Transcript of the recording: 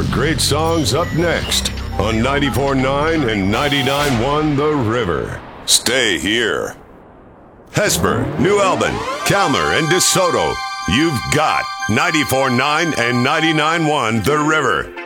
great songs up next on 94.9 and 99.1 The River. Stay here. Hesper, New Albin, Calmer, and DeSoto. You've got 94.9 and 99.1 The River.